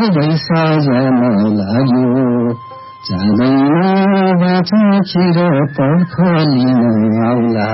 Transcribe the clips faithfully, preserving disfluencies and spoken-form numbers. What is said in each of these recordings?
सबै सजन लाग्यो जाँदैन बाँचेर पर्खलिन आउला।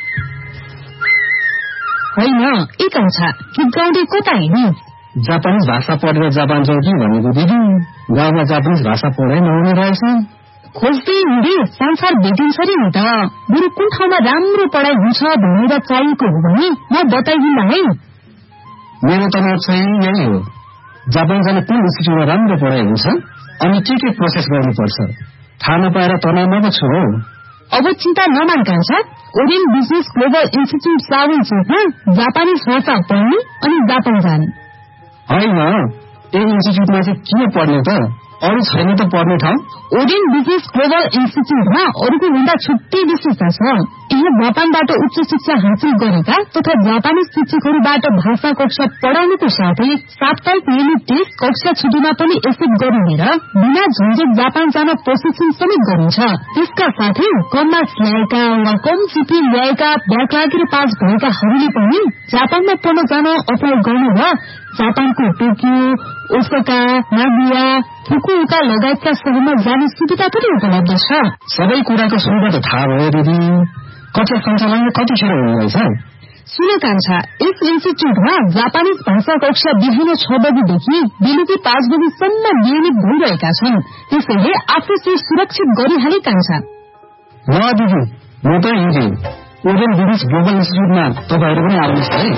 होइन एक आउँछ गीत गाउँदै कता हिँड्ने? जापानिज भाषा पढेर जापान जाउँ कि भनेको दिदी, गाउँमा जापानिज भाषा पढाइ नहुने रहेछ। खोज्दै हिँडे संसार भेटिन्छ रे नि त। बरु कुन ठाउँमा राम्रो पढाइ हुन्छ भनेर चाहिएको हो भने म बताइदिन्ला है। मेरो त म चाहिँ यही हो, जापान जाने कुन इन्स्टिट्युटमा राम्रो पढाइ हुन्छ अनि के के प्रोसेस गर्नुपर्छ थाहा नपाएर तनावमा पो छु हौ। अब चिन्ता नमान कान्छा, ओरियन बिजनेस ग्लोबल इन्स्टिट्युट सावन चोकमा जापानिज भाषा पढ्ने अनि जापान जाने। होइन, यो इन्स्टिट्युटमा चाहिँ के पढ्ने त? अरू छैन त पढ्ने ठाउँ? ओरियन बिजनेस ग्लोबल इन्स्टिट्युटमा अरूको भन्दा छुट्टै विशेषता छ। यहाँ जापानबाट उच्च शिक्षा हासिल गरेका तथा जापानी शिक्षकहरूबाट भाषा कक्षा पढाउनुको साथै साप्ताहिक नियमित टेस्ट कक्षा छुट्टीमा पनि एक्सेप्ट गरिने र बिना झन्झट जापान जान प्रशिक्षण समेत गरिन्छ। त्यसका साथै कम मार्क्स ल्याएका वा कम सिपी ल्याएका ब्याक लागेर पास भएकाहरूले पनि जापानमा पढ्न जान अप्लाई गर्नु र जापानको टोकियो, ओसाका, नागोया, फुकुओका लगायतका शहरमा जाने सुविधा पनि उपलब्ध छ। सबै कुराको सुविधा त थाहा भयो दिदी, कक्षा सञ्चालन कतिखेर हुँदैछ? सुन कान्छा, यस इन्स्टिट्युटमा जापानिज भाषा कक्षा बिहान छ बजीदेखि बेलुकी पाँच बजीसम्म नियमित भइरहेका छन्। त्यसैले आफू चाहिँ सुरक्षित गरिहाले कान्छा। ल दिदी, म त हिँडे ओरियन बिजनेस ग्लोबल इन्स्टिट्युटमा तपाईँहरू पनि आउनुहोस् है।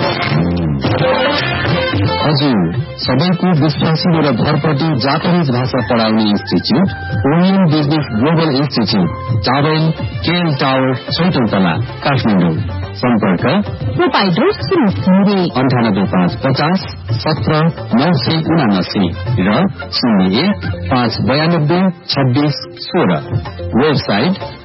हजुर, सबैको विश्वासिलो र भरपर्दो जापानिज भाषा पढाउने institute Orion business global institute, towel KL tower, चौतला, Kathmandu. सम्पर्क प्रोपाइटर सुरेश घिमिरे, अन्ठानब्बे पाँच पचास सत्र नौ सय उनासी र शून्य एक पाँच बयानब्बे छब्बीस सोह्र। वेबसाइट